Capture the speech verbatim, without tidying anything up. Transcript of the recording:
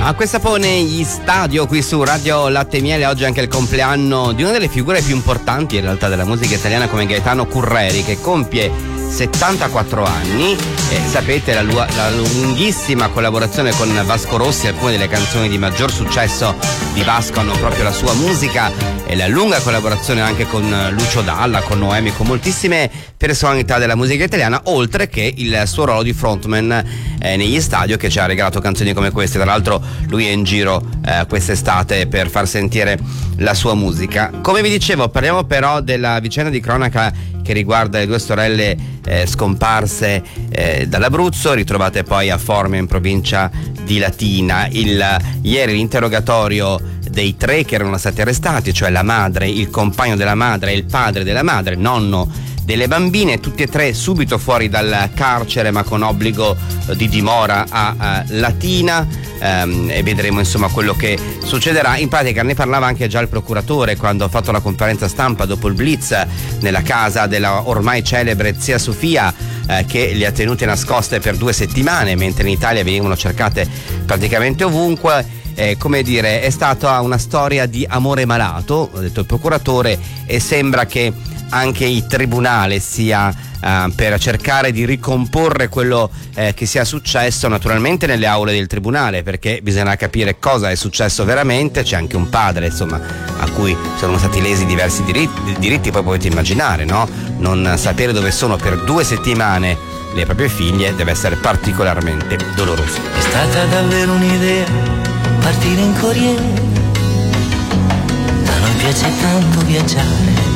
Acqua e Sapone, gli Stadio qui su Radio Latte e Miele. Oggi è anche il compleanno di una delle figure più importanti in realtà della musica italiana, come Gaetano Curreri, che compie settantaquattro anni. E sapete la, la lunghissima collaborazione con Vasco Rossi, alcune delle canzoni di maggior successo di Vasco hanno proprio la sua musica, e la lunga collaborazione anche con Lucio Dalla, con Noemi, con moltissime personalità della musica italiana, oltre che il suo ruolo di frontman eh, negli Stadio, che ci ha regalato canzoni come queste. Tra l'altro lui è in giro eh, quest'estate per far sentire la sua musica. Come vi dicevo, parliamo però della vicenda di cronaca che riguarda le due sorelle eh, scomparse eh, dall'Abruzzo, ritrovate poi a Formia in provincia di Latina. Il, ieri l'interrogatorio dei tre che erano stati arrestati, cioè la madre, il compagno della madre e il padre della madre, nonno delle bambine, tutti e tre subito fuori dal carcere ma con obbligo di dimora a, a Latina, ehm, e vedremo insomma quello che succederà. In pratica ne parlava anche già il procuratore quando ha fatto la conferenza stampa dopo il blitz nella casa della ormai celebre zia Sofia, eh, che li ha tenute nascoste per due settimane, mentre in Italia venivano cercate praticamente ovunque. Eh, come dire, è stata una storia di amore malato, ha detto il procuratore, e sembra che anche il tribunale sia uh, per cercare di ricomporre quello eh, che sia successo, naturalmente nelle aule del tribunale, perché bisogna capire cosa è successo veramente. C'è anche un padre, insomma, a cui sono stati lesi diversi diritti, diritti poi potete immaginare, no? Non sapere dove sono per due settimane le proprie figlie deve essere particolarmente doloroso. È stata davvero un'idea partire in Corriere, a noi piace tanto viaggiare,